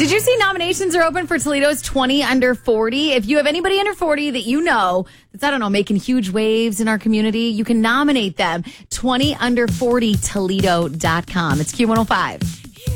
Did you see nominations are open for Toledo's 20 under 40? If you have anybody under 40 that you know that's, I don't know, making huge waves in our community, you can nominate them. 20under40toledo.com. It's Q105.